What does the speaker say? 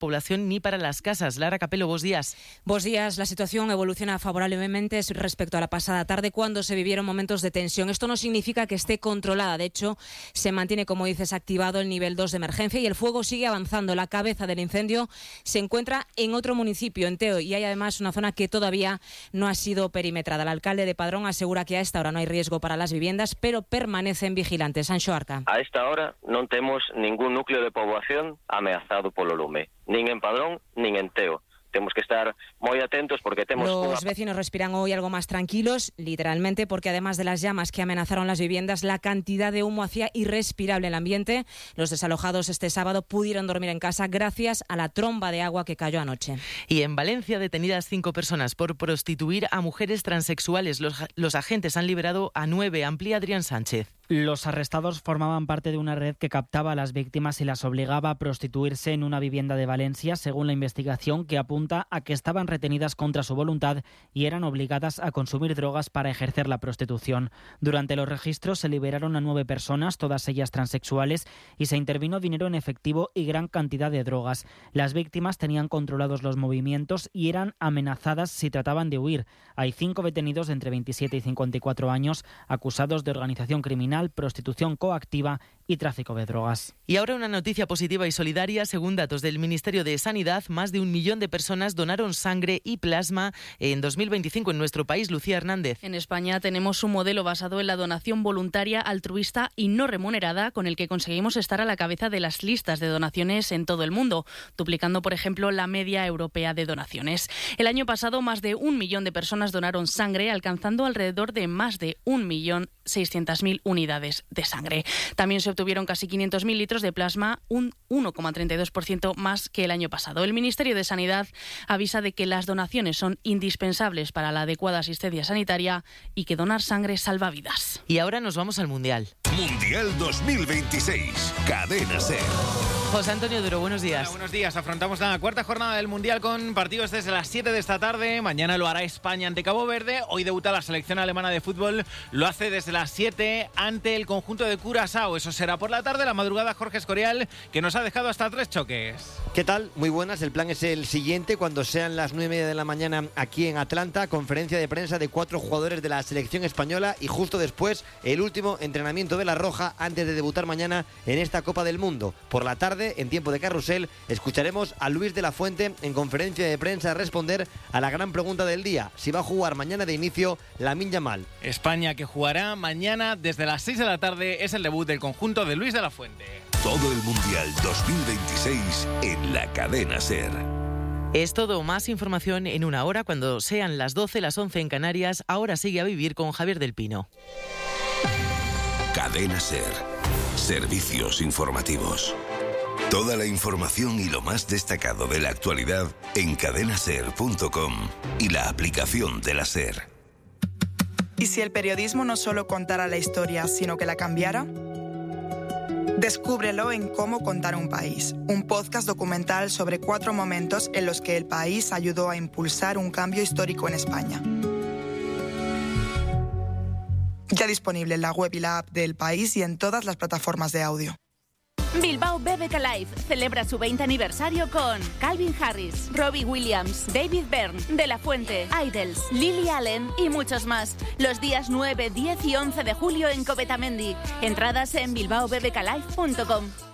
población ni para las casas. Lara Capelo, buenos días. Buenos días. La situación evoluciona favorablemente respecto a la pasada tarde, cuando se vivieron momentos de tensión. Esto no significa que esté controlada. De hecho, se mantiene, como dices, activado el nivel 2 de emergencia y el fuego sigue avanzando. La cabeza del incendio se encuentra en otro municipio, en Teo, y hay además una zona que todavía no ha sido perimetrada. El alcalde de Padrón asegura que a esta hora no hay riesgo para las viviendas, pero permanecen vigilantes. Anxo Arca. A esta hora non temos ningún núcleo de poboación ameazado polo lume, nin en Padrón, nin en Teo. Tenemos que estar muy atentos porque Los vecinos respiran hoy algo más tranquilos, literalmente, porque además de las llamas que amenazaron las viviendas, la cantidad de humo hacía irrespirable el ambiente. Los desalojados este sábado pudieron dormir en casa gracias a la tromba de agua que cayó anoche. Y en Valencia, detenidas 5 personas por prostituir a mujeres transexuales. Los agentes han liberado a 9. Amplía Adrián Sánchez. Los arrestados formaban parte de una red que captaba a las víctimas y las obligaba a prostituirse en una vivienda de Valencia, según la investigación, que apunta a que estaban retenidas contra su voluntad y eran obligadas a consumir drogas para ejercer la prostitución. Durante los registros se liberaron a 9 personas, todas ellas transexuales, y se intervino dinero en efectivo y gran cantidad de drogas. Las víctimas tenían controlados los movimientos y eran amenazadas si trataban de huir. Hay 5 detenidos de entre 27 y 54 años acusados de organización criminal, prostitución coactiva y tráfico de drogas. Y ahora una noticia positiva y solidaria. Según datos del Ministerio de Sanidad, más de 1 millón de personas donaron sangre y plasma en 2025 en nuestro país. Lucía Hernández. En España tenemos un modelo basado en la donación voluntaria, altruista y no remunerada, con el que conseguimos estar a la cabeza de las listas de donaciones en todo el mundo, duplicando, por ejemplo, la media europea de donaciones. El año pasado, más de 1 millón de personas donaron sangre, alcanzando alrededor de más de 1.600.000 unidades de sangre. También se obtuvieron casi 500.000 litros de plasma, un 1,32% más que el año pasado. El Ministerio de Sanidad avisa de que las donaciones son indispensables para la adecuada asistencia sanitaria y que donar sangre salva vidas. Y ahora nos vamos al Mundial. Mundial 2026, Cadena SER. José Antonio Duro, buenos días. Hola, buenos días. Afrontamos la cuarta jornada del Mundial con partidos desde las 7 de esta tarde. Mañana lo hará España ante Cabo Verde. Hoy debuta la selección alemana de fútbol. Lo hace desde las 7 ante el conjunto de Curazao. Eso será por la tarde. La madrugada, Jorge Escorial, que nos ha dejado hasta 3 choques. ¿Qué tal? Muy buenas. El plan es el siguiente. Cuando sean las 9:30 de la mañana aquí en Atlanta, conferencia de prensa de 4 jugadores de la selección española y justo después el último entrenamiento de la Roja antes de debutar mañana en esta Copa del Mundo. Por la tarde, en tiempo de carrusel, escucharemos a Luis de la Fuente en conferencia de prensa responder a la gran pregunta del día: si va a jugar mañana de inicio Lamine Yamal. España, que jugará mañana desde las 6 de la tarde, es el debut del conjunto de Luis de la Fuente. Todo el Mundial 2026 en la Cadena SER. Es todo. Más información en una hora, cuando sean las 12, las 11 en Canarias. Ahora sigue a vivir con Javier del Pino. Cadena SER. Servicios informativos. Toda la información y lo más destacado de la actualidad en cadenaser.com y la aplicación de la SER. ¿Y si el periodismo no solo contara la historia, sino que la cambiara? Descúbrelo en Cómo contar un país, un podcast documental sobre 4 momentos en los que el país ayudó a impulsar un cambio histórico en España. Ya disponible en la web y la app del País y en todas las plataformas de audio. Bilbao BBK Live celebra su 20 aniversario con Calvin Harris, Robbie Williams, David Byrne, De La Fuente, Idols, Lily Allen y muchos más. Los días 9, 10 y 11 de julio en Covetamendi. Entradas en bilbaobbklive.com.